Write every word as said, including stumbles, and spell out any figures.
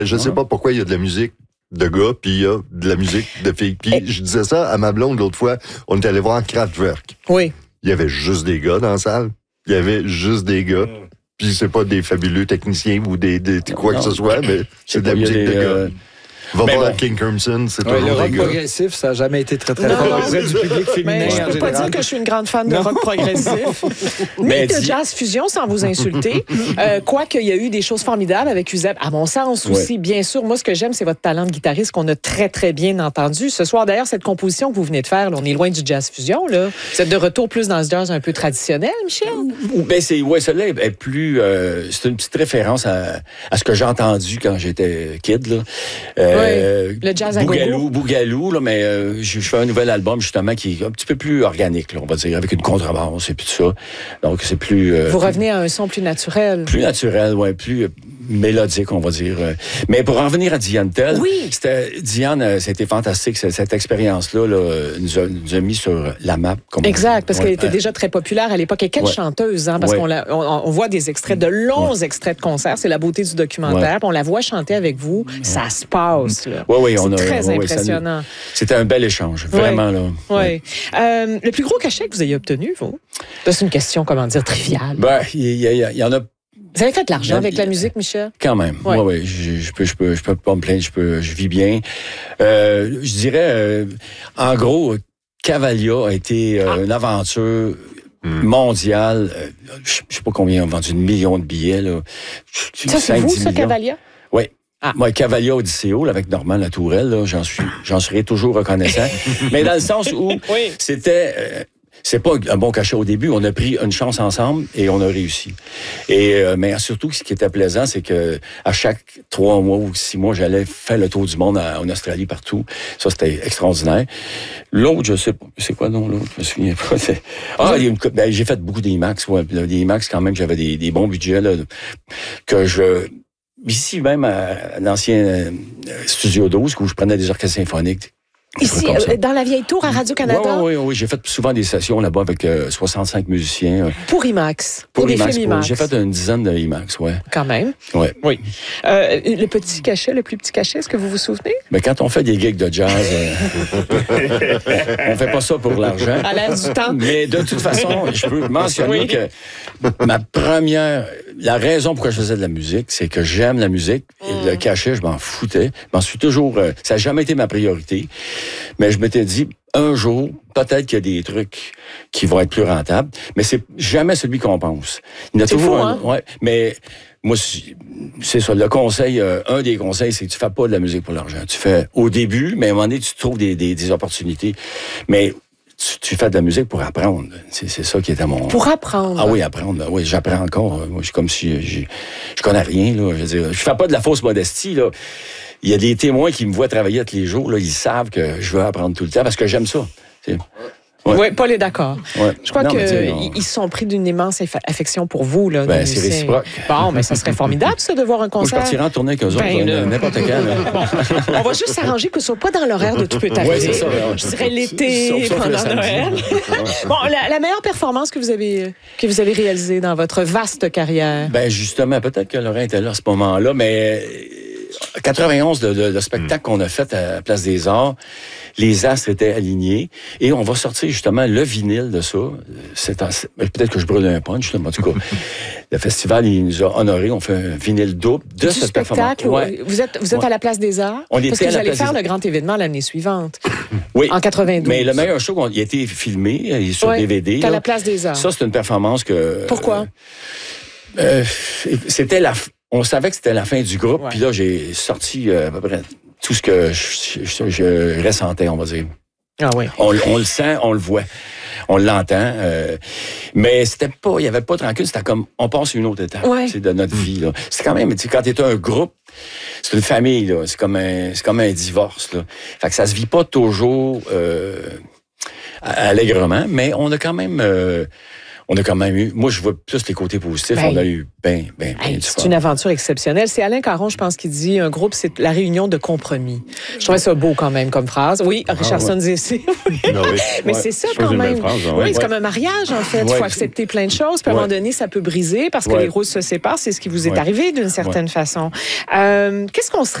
Je sais pas pourquoi il y a de la musique de gars, puis il y a de la musique de filles. Puis Et... je disais ça à ma blonde l'autre fois, on est allé voir Kraftwerk. Oui. Il y avait juste des gars dans la salle. Il y avait juste des gars. Puis c'est pas des fabuleux techniciens ou des, des quoi non, que ce soit, mais c'est de la musique des, de gars. Euh... Va mais voir ouais. King Crimson, c'est ouais, toujours le rock des gars. progressif, ça n'a jamais été très très non, fort auprès du public féminin. Mais je peux pas dire que je suis une grande fan de non. rock progressif, ni de jazz fusion, sans vous insulter. euh, Quoique, il y a eu des choses formidables avec Uzeb. À mon sens aussi, ouais. bien sûr, moi, ce que j'aime, c'est votre talent de guitariste qu'on a très, très bien entendu. Ce soir, d'ailleurs, cette composition que vous venez de faire, là, on est loin du jazz fusion. Là. Vous êtes de retour plus dans ce jazz un peu traditionnel, Michel? Ben, c'est, ouais, celle-là est plus... Euh, c'est une petite référence à, à ce que j'ai entendu quand j'étais kid. Là. Euh, oui, le jazz à Bougalou, Bougalou, là, mais euh, je, je fais un nouvel album, justement, qui est un petit peu plus organique, là, on va dire, avec une contrebasse et puis tout ça. Donc, c'est plus... Euh, Vous revenez à un son plus naturel. Plus naturel, oui, plus... Euh, mélodique, on va dire. Mais pour en revenir à Diane Tell, oui. c'était, Diane, c'était fantastique. Cette expérience-là là, nous, a, nous a mis sur la map. Comme exact, on, parce ouais, qu'elle était ouais. déjà très populaire à l'époque. Et quelle ouais. chanteuse, hein, parce ouais. qu'on la, on, on voit des extraits, de longs ouais. extraits de concerts. C'est la beauté du documentaire. Ouais. On la voit chanter avec vous. Ouais. Ça se passe. Là. Ouais, ouais, c'est on a, très ouais, impressionnant. Nous, c'était un bel échange, vraiment. Ouais. Là. Ouais. Ouais. Euh, le plus gros cachet que vous ayez obtenu, vous? C'est une question, comment dire, triviale. Ben, il y, y, y en a. Vous avez fait de l'argent avec la musique, Michel? Quand même. Oui, ouais. ouais, je, je peux, je peux, je peux pas me plaindre. Je peux, je vis bien. Euh, je dirais, euh, en gros, Cavalia a été euh, ah. une aventure mm. mondiale. Euh, je, je sais pas combien ont vendu, une million de billets là. Ça c'est vous, ça, Cavalia? Oui. Ah. Moi, Cavalia Odysseo, là, avec Normand Latourelle, là, j'en suis, j'en serai toujours reconnaissant. Mais dans le sens où oui. c'était. Euh, C'est pas un bon cachet au début. On a pris une chance ensemble et on a réussi. Et euh, mais surtout, ce qui était plaisant, c'est que à chaque trois mois ou six mois, j'allais faire le tour du monde en Australie, partout. Ça, c'était extraordinaire. L'autre, je sais pas. C'est quoi, non, l'autre? Je me souviens pas. C'est... Ah, il y a une... ben, j'ai fait beaucoup d'IMAX. Ouais. Des IMAX, quand même, j'avais des, des bons budgets, là, que je... Ici, même, à l'ancien Studio douze, où je prenais des orchestres symphoniques. Ici, euh, dans la vieille tour à Radio-Canada? Oui, oui, oui. J'ai fait souvent des sessions là-bas avec euh, soixante-cinq musiciens. Euh, pour IMAX? Pour, pour des IMAX, films pour, IMAX? J'ai fait une dizaine de IMAX, oui. Quand même? Oui. Oui. Euh, le petit cachet, le plus petit cachet, est-ce que vous vous souvenez? Mais quand on fait des gigs de jazz, euh, on fait pas ça pour l'argent. À l'air du temps. Mais de toute façon, je peux mentionner oui. que ma première... La raison pourquoi je faisais de la musique, c'est que j'aime la musique. Et mm. le cachet, je m'en foutais. Je m'en suis toujours... Euh, ça n'a jamais été ma priorité. Mais je m'étais dit, un jour, peut-être qu'il y a des trucs qui vont être plus rentables, mais c'est jamais celui qu'on pense. Il y a c'est toujours fou, un, hein? Ouais, mais moi, c'est ça. Le conseil, euh, un des conseils, c'est que tu fais pas de la musique pour l'argent. Tu fais au début, mais à un moment donné, tu trouves des, des, des opportunités. Mais tu, tu fais de la musique pour apprendre. C'est, c'est ça qui est à mon... Pour apprendre? Ah oui, apprendre. Oui, j'apprends encore. Moi, je suis comme si je, je connais rien, là. Je veux dire, je fais pas de la fausse modestie, là. Il y a des témoins qui me voient travailler tous les jours, là. Ils savent que je veux apprendre tout le temps parce que j'aime ça. C'est... Ouais. Oui, Paul est d'accord. Ouais. Je crois qu'ils se sont pris d'une immense affection pour vous. Là, ben, c'est réciproque. Bon, mais ça serait formidable, ça, de voir un concert. Moi, je partirai en tournée avec eux autres, ben, là, n'importe quand. Bon, on va juste s'arranger que ce soit pas dans l'horaire de Tout peut arriver. Oui, c'est ça. Ben, je dirais l'été, sauf, sauf pendant Noël. Bon, la, la meilleure performance que vous avez que vous avez réalisée dans votre vaste carrière? Ben justement, peut-être que Laurent était là à ce moment-là, mais... quatre-vingt-onze, le, le, le spectacle mm. qu'on a fait à la Place des Arts, les astres étaient alignés et on va sortir justement le vinyle de ça. C'est en, peut-être que je brûle un punch, là, mais en tout cas, le festival il nous a honorés. On fait un vinyle double de du ce spectacle. Ouais. Vous êtes, vous êtes ouais. à la Place des Arts? On Parce que vous allez faire des... le grand événement l'année suivante. Oui. En quatre-vingt-douze. Mais le meilleur show, il a été filmé, il est sur ouais, D V D. C'est à la Place des Arts. Ça, c'est une performance que... Pourquoi? Euh, euh, c'était la... On savait que c'était la fin du groupe, puis ouais. là, j'ai sorti euh, à peu près tout ce que je, je, je ressentais, on va dire. Ah oui. On, on le sent, on le voit, on l'entend. Euh, mais c'était pas, il y avait pas tranquille, c'était comme, on passe une autre étape ouais. de notre vie. Là. C'est quand même, quand t'es un groupe, c'est une famille, là. C'est comme un, c'est comme un divorce. Là. Fait que ça se vit pas toujours euh, allègrement, mais on a quand même... Euh, on a quand même eu... Moi, je vois plus les côtés positifs. Ben, on a eu bien, bien, bien du fun. C'est une aventure exceptionnelle. C'est Alain Caron, je pense, qui dit un groupe, c'est la réunion de compromis. Je trouvais ça beau quand même comme phrase. Oui, ah, Richardson ouais. disait c'est. oui. Non, oui. Mais ouais. c'est ça quand même. Phrase, hein, oui, ouais. c'est comme un mariage, en fait. Il ouais. faut accepter plein de choses. Puis à un ouais. moment donné, ça peut briser parce que ouais. les roses se séparent. C'est ce qui vous est ouais. arrivé d'une certaine ouais. façon. Euh, qu'est-ce qu'on se